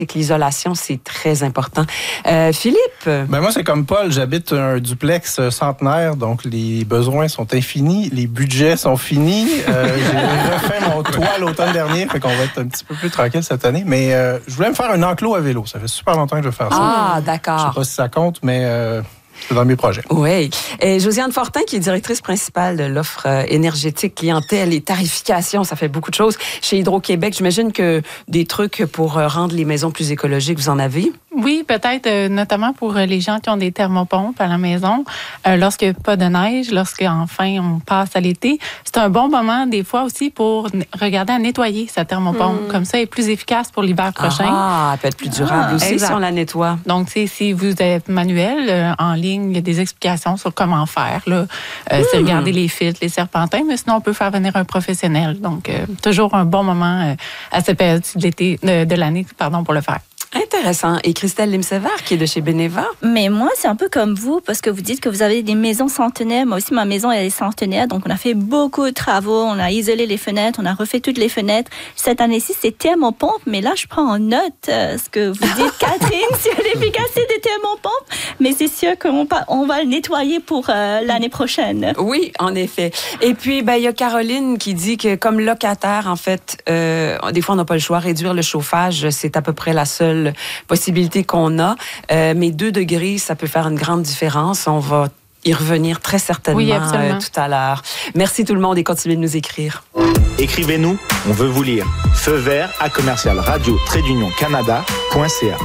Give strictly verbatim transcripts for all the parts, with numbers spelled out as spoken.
et que l'isolation, c'est très important. Euh, Philippe? Ben moi, c'est comme Paul. J'habite un duplex centenaire, donc les besoins sont infinis, les budgets sont finis. Euh, j'ai refait mon toit l'automne dernier, fait qu'on va être un petit peu plus tranquille cette année. Mais euh, je voulais me faire un enclos à vélo. Ça fait super longtemps que je veux faire ça. Ah, d'accord. Je sais pas si ça compte, mais... Euh, c'est dans mes projets. Oui. Et Josiane Fortin, qui est directrice principale de l'offre énergétique, clientèle et tarification, ça fait beaucoup de choses. Chez Hydro-Québec, j'imagine que des trucs pour rendre les maisons plus écologiques, vous en avez? Oui, peut-être, euh, notamment pour les gens qui ont des thermopompes à la maison. Euh, lorsqu'il n'y a pas de neige, lorsqu'enfin on passe à l'été, c'est un bon moment des fois aussi pour regarder à nettoyer sa thermopompe. Mm. Comme ça, elle est plus efficace pour l'hiver prochain. Ah, elle peut être plus durable ah, aussi exact. Si on la nettoie. Donc, si vous êtes manuel, euh, en ligne, il y a des explications sur comment faire. Là. Euh, mm. C'est regarder les filtres, les serpentins, mais sinon, on peut faire venir un professionnel. Donc, euh, toujours un bon moment euh, à cette période de l'été, de, de l'année, pardon, pour le faire. Intéressant. Et Christelle Limsever, qui est de chez Beneva. Mais moi, c'est un peu comme vous, parce que vous dites que vous avez des maisons centenaires. Moi aussi, ma maison, elle est centenaire. Donc, on a fait beaucoup de travaux. On a isolé les fenêtres. On a refait toutes les fenêtres. Cette année-ci, c'est thermopompe. Mais là, je prends en note euh, ce que vous dites, Catherine, sur l'efficacité des thermopompes. Mais c'est sûr qu'on on va le nettoyer pour euh, l'année prochaine. Oui, en effet. Et puis, ben, il y a Caroline qui dit que comme locataire, en fait, euh, des fois, on n'a pas le choix. Réduire le chauffage, c'est à peu près la seule possibilité qu'on a. Euh, mais deux degrés, ça peut faire une grande différence. On va y revenir très certainement oui, euh, tout à l'heure. Merci tout le monde et continuez de nous écrire. Écrivez-nous, on veut vous lire. Feu vert à commercial radio trait d'union canada point c a.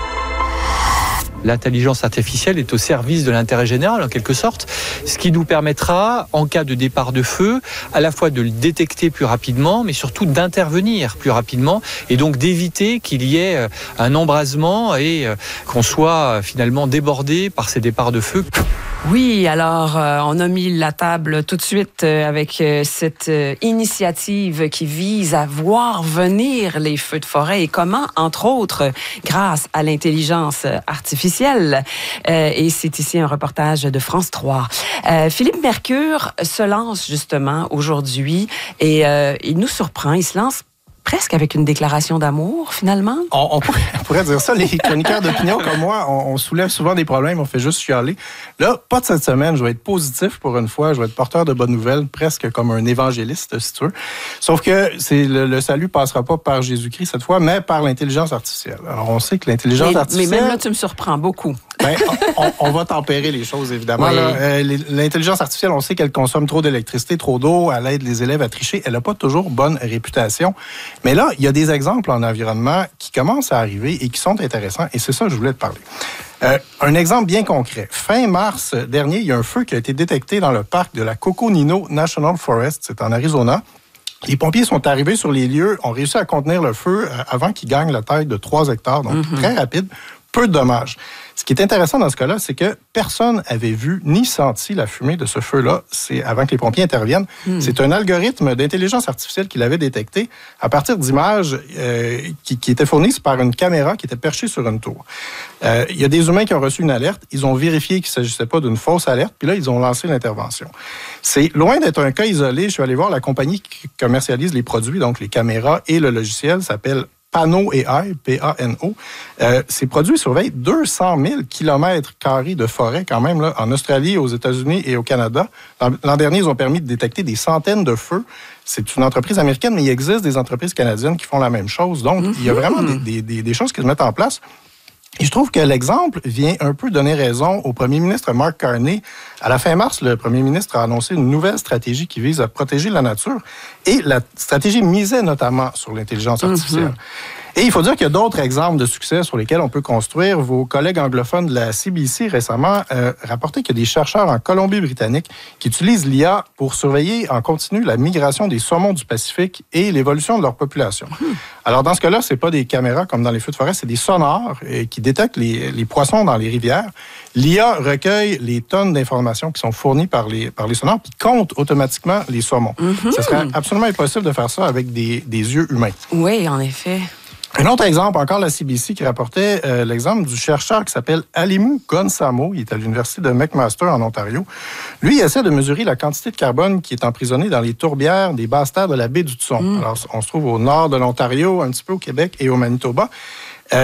L'intelligence artificielle est au service de l'intérêt général, en quelque sorte, ce qui nous permettra, en cas de départ de feu, à la fois de le détecter plus rapidement, mais surtout d'intervenir plus rapidement, et donc d'éviter qu'il y ait un embrasement et qu'on soit finalement débordé par ces départs de feu. Oui, alors euh, on a mis la table tout de suite euh, avec euh, cette euh, initiative qui vise à voir venir les feux de forêt et comment, entre autres, grâce à l'intelligence artificielle. Euh, et c'est ici un reportage de France trois. Euh, Philippe Mercure se lance justement aujourd'hui et euh, il nous surprend, il se lance presque avec une déclaration d'amour, finalement. On, on, pourrait, on pourrait dire ça. Les chroniqueurs d'opinion comme moi, on, on soulève souvent des problèmes, on fait juste chialer. Là, pas de cette semaine, je vais être positif pour une fois, je vais être porteur de bonnes nouvelles, presque comme un évangéliste, si tu veux. Sauf que c'est le, le salut passera pas par Jésus-Christ cette fois, mais par l'intelligence artificielle. Alors, on sait que l'intelligence mais, artificielle... Mais même là, tu me surprends beaucoup. Ben, on, on va tempérer les choses, évidemment. Oui. Là, euh, l'intelligence artificielle, on sait qu'elle consomme trop d'électricité, trop d'eau, elle aide les élèves à tricher. Elle n'a pas toujours bonne réputation. Mais là, il y a des exemples en environnement qui commencent à arriver et qui sont intéressants. Et c'est ça que je voulais te parler. Euh, un exemple bien concret. Fin mars dernier, il y a un feu qui a été détecté dans le parc de la Coconino National Forest. C'est en Arizona. Les pompiers sont arrivés sur les lieux, ont réussi à contenir le feu avant qu'il gagne la taille de trois hectares. Donc, mm-hmm. très rapide. Peu de dommages. Ce qui est intéressant dans ce cas-là, c'est que personne n'avait vu ni senti la fumée de ce feu-là. C'est avant que les pompiers interviennent. Mm. C'est un algorithme d'intelligence artificielle qui l'avait détecté à partir d'images euh, qui, qui étaient fournies par une caméra qui était perchée sur une tour. Euh, il y a des humains qui ont reçu une alerte. Ils ont vérifié qu'il ne s'agissait pas d'une fausse alerte. Puis là, ils ont lancé l'intervention. C'est loin d'être un cas isolé. Je suis allé voir la compagnie qui commercialise les produits, donc les caméras et le logiciel, s'appelle Pano A I, P A N O. Euh, ces produits surveillent deux cent mille kilomètres carrés de forêt quand même, là, en Australie, aux États-Unis et au Canada. L'an dernier, ils ont permis de détecter des centaines de feux. C'est une entreprise américaine, mais il existe des entreprises canadiennes qui font la même chose. Donc, mm-hmm. il y a vraiment des, des, des choses qui se mettent en place. Et je trouve que l'exemple vient un peu donner raison au premier ministre Mark Carney. À la fin mars, le premier ministre a annoncé une nouvelle stratégie qui vise à protéger la nature. Et la stratégie misait notamment sur l'intelligence artificielle. Mm-hmm. Et il faut dire qu'il y a d'autres exemples de succès sur lesquels on peut construire. Vos collègues anglophones de la C B C récemment euh, rapportaient qu'il y a des chercheurs en Colombie-Britannique qui utilisent l'I A pour surveiller en continu la migration des saumons du Pacifique et l'évolution de leur population. Mmh. Alors, dans ce cas-là, c'est pas des caméras comme dans les feux de forêt, c'est des sonars euh, qui détectent les, les poissons dans les rivières. L'I A recueille les tonnes d'informations qui sont fournies par les, par les sonars puis compte automatiquement les saumons. Mmh. Ce serait absolument impossible de faire ça avec des, des yeux humains. Oui, en effet. Un autre exemple, encore la C B C, qui rapportait euh, l'exemple du chercheur qui s'appelle Alimu Gonçamo. Il est à l'université de McMaster en Ontario. Lui, il essaie de mesurer la quantité de carbone qui est emprisonnée dans les tourbières des basses terres de la baie du Tson. Mm. Alors, on se trouve au nord de l'Ontario, un petit peu au Québec et au Manitoba.